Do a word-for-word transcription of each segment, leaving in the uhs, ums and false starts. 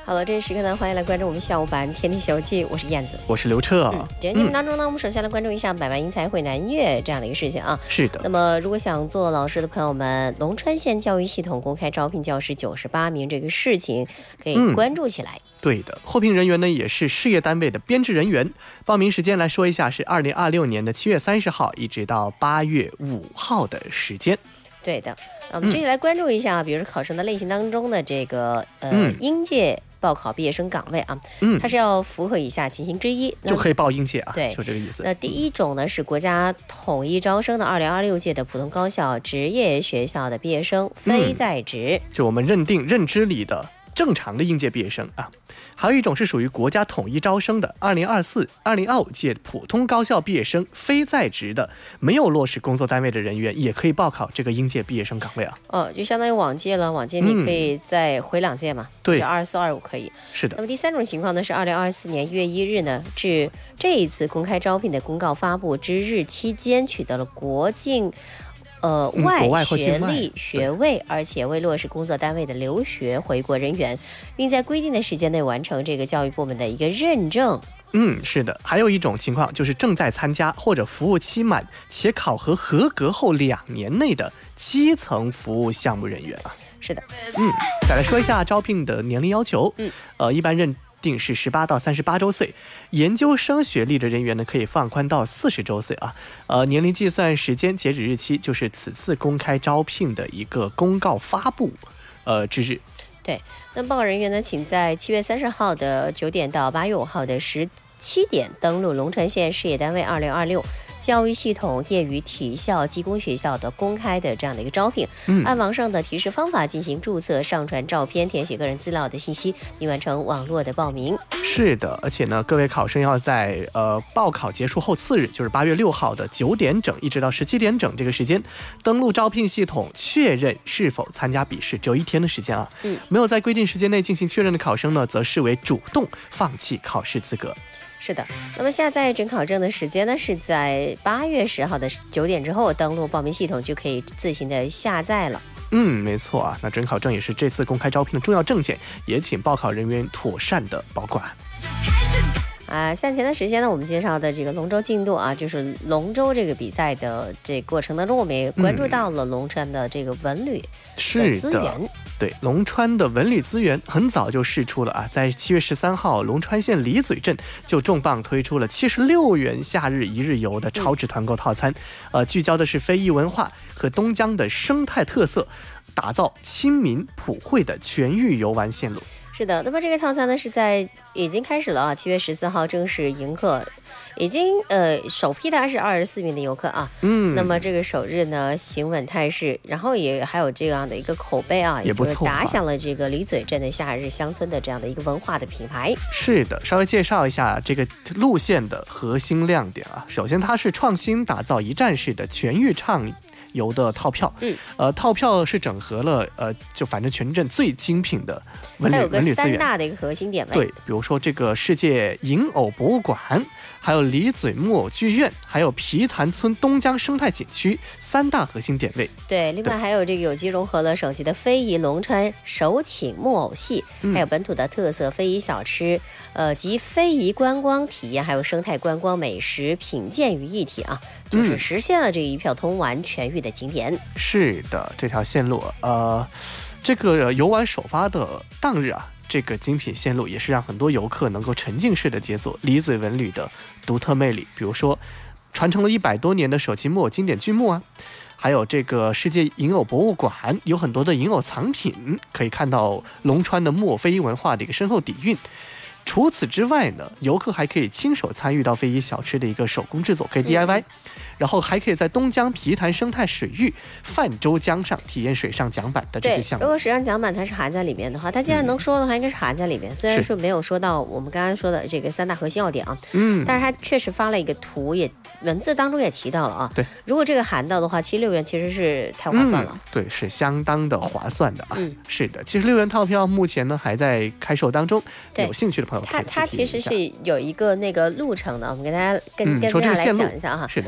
好了，这个时刻呢，欢迎来关注我们下午版《天地小记》，我是燕子， 我是刘彻。 嗯，今天节目当中呢，嗯、我们首先来关注一下百万英才会南岳这样的一个事情啊。 是的。 那么，如果想做老师的朋友们，龙川县教育系统公开招聘教师九十八名这个事情，可以关注起来。 嗯对的，获聘人员呢也是事业单位的编制人员。报名时间来说一下，是二零二六年的七月三十号一直到八月五号的时间。 对的，那我们接下来关注一下，嗯、比如说考生的类型当中的这个呃、嗯、应届报考毕业生岗位啊，嗯，它是要符合以下情形之一， 就可以报应届啊， 对， 就这个意思。 那第一种呢是国家统一招生的二零二六届的普通高校职业学校的毕业生，非在职， 嗯、就我们认定认知里的正常的应届毕业生啊。还有一种是属于国家统一招生的二零二四、二零二五届普通高校毕业生，非在职的，没有落实工作单位的人员，也可以报考这个应届毕业生岗位啊。 哦，就相当于往届了，往届你可以再回两届嘛？嗯、 对， 二四、二五可以。 是的。 那么第三种情况呢，是二零二四年一月一日呢，至这一次公开招聘的公告发布之日期间，取得了国境。呃，外学历学位，而且未落实工作单位的留学回国人员，并在规定的时间内完成这个教育部门的一个认证。 嗯，是的。还有一种情况就是正在参加或者服务期满且考核合格后两年内的基层服务项目人员啊。 是的。 嗯，再来说一下招聘的年龄要求。 嗯， 呃，一般认定是十八到三十八周岁，研究生学历的人员呢可以放宽到四十周岁啊。呃，年龄计算时间截止日期就是此次公开招聘的一个公告发布呃之日。 对，那报考人员呢，请在七月三十号的九点到八月五号的十七点登录龙川县事业单位二零二六教育系统业余体校技工学校的公开的这样的一个招聘，嗯，按网上的提示方法进行注册，上传照片，填写个人资料的信息，并完成网络的报名。 是的，而且呢，各位考生要在呃报考结束后次日，就是八月六号的九点整一直到十七点整这个时间，登录招聘系统确认是否参加笔试，只有一天的时间啊。 嗯， 没有在规定时间内进行确认的考生呢，则视为主动放弃考试资格。 是的，那么下载准考证的时间呢，是在八月十号的九点之后登录报名系统就可以自行的下载了。 嗯，没错啊，那准考证也是这次公开招聘的重要证件，也请报考人员妥善的保管。 啊，像前段时间呢，我们介绍的这个龙舟竞渡啊，就是龙舟这个比赛的这过程当中，我们也关注到了龙川的这个文旅的资源。 嗯、对，龙川的文旅资源很早就释出了啊，在七月十三号，龙川县李嘴镇就重磅推出了七十六元夏日一日游的超值团购套餐，嗯、呃，聚焦的是非遗文化和东江的生态特色，打造亲民普惠的全域游玩线路。 是的，那么这个套餐呢是在已经开始了啊，七月十四号正式迎客，已经呃首批的是二十四名的游客啊， 嗯， 那么这个首日呢行稳态势，然后也还有这样的一个口碑啊， 也不错， 打响了这个李嘴镇的夏日乡村的这样的一个文化的品牌。 是的，稍微介绍一下这个路线的核心亮点啊，首先它是创新打造一站式的全域畅游的套票， 嗯， 呃，套票是整合了呃，就反正全镇最精品的文旅它有个文旅资源， 三大的一个核心点位， 对，比如说这个世界银偶博物馆，还有李嘴木偶剧院，还有皮潭村东江生态景区三大核心点位。 对，另外还有这个有机融合了省级的非遗龙川手请木偶戏， 嗯、 还有本土的特色非遗小吃，呃，及非遗观光体验，还有生态观光美食品鉴于一体啊，就是实现了这一票通完全域的景点。 嗯、是的，这条线路，呃，这个游玩首发的当日啊。这个精品线路也是让很多游客能够沉浸式的解锁李嘴文旅的独特魅力，比如说传承了一百多年的手骑木偶经典剧目啊，还有这个世界银偶博物馆有很多的银偶藏品，可以看到龙川的木偶非遗文化的一个深厚底蕴。除此之外呢，游客还可以亲手参与到非遗小吃的一个手工制作，可以 D I Y，嗯、然后还可以在东江皮潭生态水域泛舟江上体验水上桨板的这些项目。 如果水上桨板它是含在里面的话，它既然能说的话，应该是含在里面。嗯、虽然说没有说到我们刚刚说的这个三大核心要点啊， 嗯， 但是它确实发了一个图，也文字当中也提到了啊。 对， 如果这个含到的话，七十六元其实是太划算了。 嗯、对，是相当的划算的啊。 嗯， 是的，七十六元套票目前呢还在开售当中，有兴趣的朋友可以它它其实是有一个那个路程的，我们跟大家跟、 嗯、 跟大家来讲一下哈。 是的， 它有个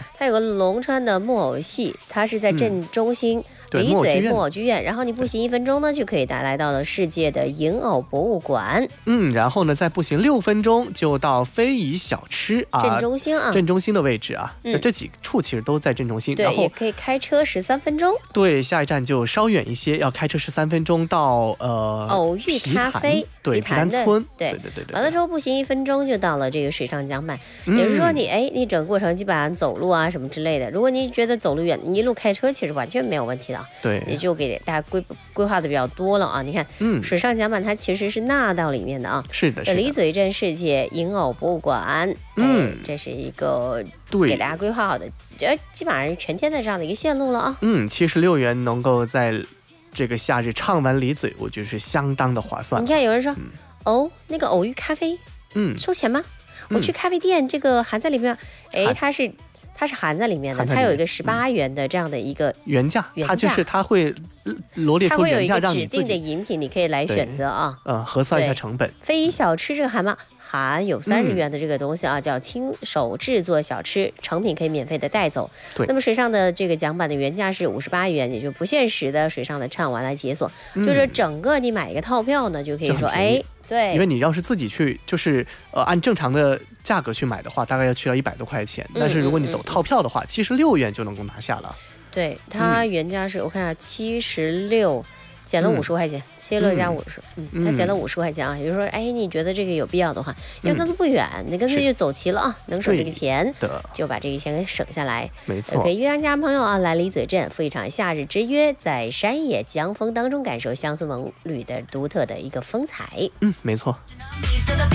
龙川的木偶戏，它是在镇中心。 嗯离嘴木偶剧院，然后你步行一分钟呢，就可以达来到了世界的银偶博物馆。 嗯，然后呢，再步行六分钟就到非遗小吃啊， 镇中心啊， 镇中心的位置啊， 嗯、 这几处其实都在镇中心。 对， 然后也可以开车十三分钟。 对，下一站就稍远一些，要开车十三分钟到呃偶遇咖啡， 对，皮潭村。 对对对对对。 完了之后步行一分钟就到了这个水上桨板， 嗯、 也就是说你哎，你整个过程基本上走路啊什么之类的。如果你觉得走路远，你一路开车其实完全没有问题的。 对， 也就给大家规规划的比较多了啊。你看， 嗯， 水上桨板它其实是纳到里面的啊。 是的，是的。 离嘴镇世界银偶博物馆， 嗯， 哎、这是一个对给大家规划好的，这基本上是全天的这样的一个线路了啊。 嗯，七十六元能够在这个夏日畅玩离嘴，我觉得是相当的划算。 你看有人说， 嗯、 哦，那个偶遇咖啡， 嗯， 收钱吗？我去咖啡店，这个含在里面，哎、 嗯， 它是。它是含在里面的，它有一个十八元的这样的一个原价， 原价它就是它会罗列出原价，让你自己。它会有一个指定的饮品，你可以来选择啊。 嗯，核算一下成本。 非遗小吃这个含吗？含有三十元的这个东西啊，嗯、叫亲手制作小吃，成品可以免费的带走。 对。 那么水上的这个桨板的原价是五十八元，也就不限时的水上的畅玩来解锁。 嗯、 就是整个你买一个套票呢，就可以说，哎。对， 因为你要是自己去，就是呃按正常的价格去买的话，大概要去到一百多块钱。但是如果你走套票的话，七十六元就能够拿下了。 对，它原价是、嗯、我看下七十六，减了五十块钱，七十六加五十，嗯，它减了五十块钱啊。也就是说，哎，你觉得这个有必要的话，因为它都不远，嗯、你干脆就走齐了啊，能省这个钱，就把这个钱给省下来。 没错， 可以约上家朋友啊，来离嘴镇赴一场夏日之约，在山野江风当中感受乡村文旅的独特的一个风采。 嗯，没错。